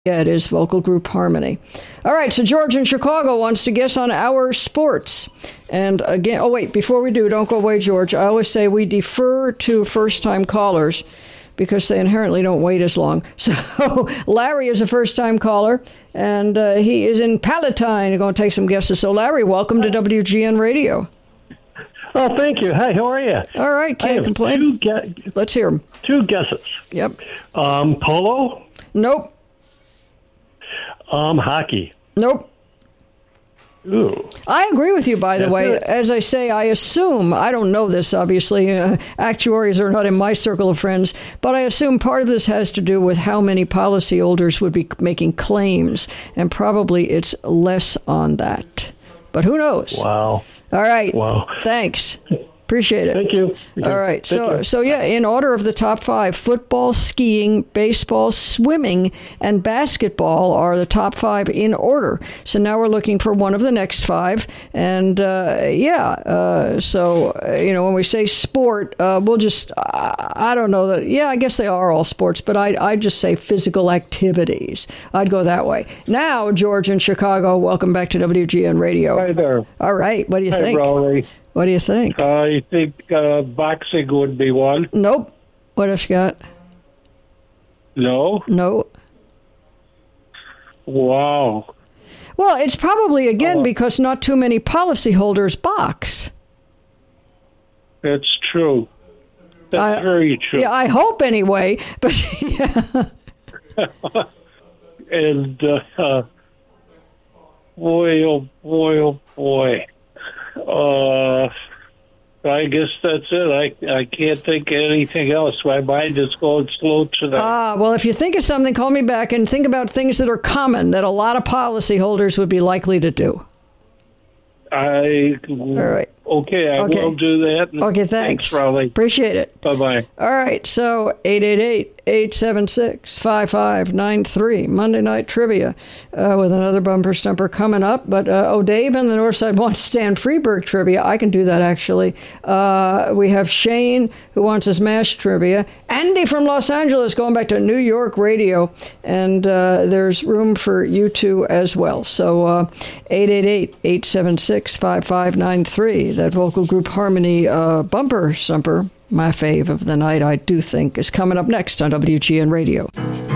Yeah, it is Vocal Group Harmony. All right, so George in Chicago wants to guess on our sports. And again, before we do, don't go away, George. I always say we defer to first-time callers because they inherently don't wait as long. So Larry is a first-time caller, and he is in Palatine. We're going to take some guesses. So Larry, welcome to WGN Radio. Oh, thank you. Hi, how are you? All right, can't complain. Let's hear them. 2 guesses. Yep. Polo? Nope. Hockey? Nope. Ooh. I agree with you, by the way. As I say, I assume, I don't know this, obviously, actuaries are not in my circle of friends, but I assume part of this has to do with how many policyholders would be making claims, and probably it's less on that. But who knows? Wow. All right. Wow. Thanks. Appreciate it. Thank you. All right. So yeah, in order of the top 5, football, skiing, baseball, swimming, and basketball are the top 5 in order. So now we're looking for one of the next 5. And when we say sport, we'll just, I don't know that, I guess they are all sports, but I'd just say physical activities. I'd go that way. Now, George in Chicago, welcome back to WGN Radio. Hi there. All right. What do you think? Hi, Raleigh. What do you think? I think boxing would be one. Nope. What else you got? No? No. Wow. Well, it's probably, again, because not too many policyholders box. That's true. That's very true. Yeah, I hope anyway. But yeah. And boy, oh boy. I guess that's it. I can't think of anything else. My mind is going slow tonight. Well, if you think of something, call me back and think about things that are common that a lot of policyholders would be likely to do. All right. Okay, I will do that. Okay, thanks. Raleigh. Appreciate it. Bye-bye. All right, so 888-876-5593, Monday Night Trivia, with another bumper stumper coming up. But, Dave in the North Side wants Stan Freberg trivia. I can do that, actually. We have Shane, who wants his MASH trivia. Andy from Los Angeles going back to New York radio. And there's room for you two as well. So 888-876-5593, that Vocal Group Harmony bumper stumper, my fave of the night, I do think, is coming up next on WGN Radio.